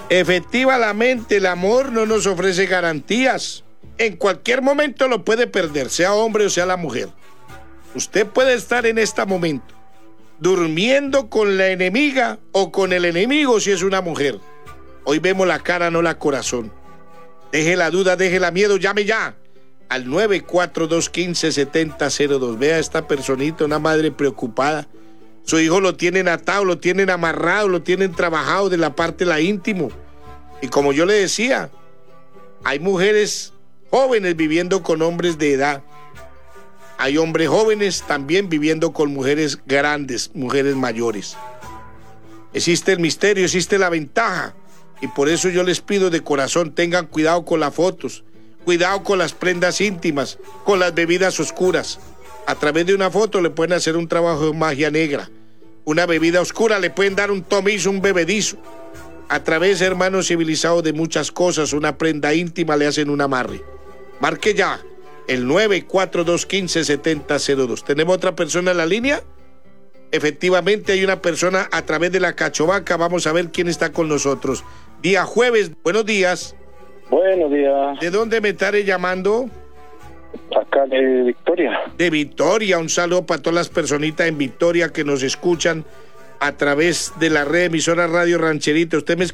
Efectivamente, el amor no nos ofrece garantías. En cualquier momento lo puede perder, sea hombre o sea la mujer. Usted puede estar en este momento durmiendo con la enemiga o con el enemigo si es una mujer. Hoy vemos la cara, no la corazón. Deje la duda, deje la miedo, llame ya al 942-157002. Vea a esta personita, una madre preocupada. Su hijo lo tienen atado, lo tienen amarrado, lo tienen trabajado de la parte de la íntimo. Y como yo le decía, hay mujeres jóvenes viviendo con hombres de edad. Hay hombres jóvenes también viviendo con mujeres grandes, mujeres mayores. Existe el misterio, existe la ventaja. Y por eso yo les pido de corazón, tengan cuidado con las fotos, cuidado con las prendas íntimas, con las bebidas oscuras. A través de una foto le pueden hacer un trabajo de magia negra. Una bebida oscura le pueden dar un tomizo, un bebedizo. A través, hermanos civilizados, de muchas cosas, una prenda íntima le hacen un amarre. Marque ya el 942-157002. ¿Tenemos otra persona en la línea? Efectivamente, hay una persona a través de la Cachovaca. Vamos a ver quién está con nosotros. Día jueves. Buenos días. Buenos días. ¿De dónde me estaré llamando? Acá de Victoria. De Victoria. Un saludo para todas las personitas en Victoria que nos escuchan a través de la red emisora Radio Rancherita. Usted me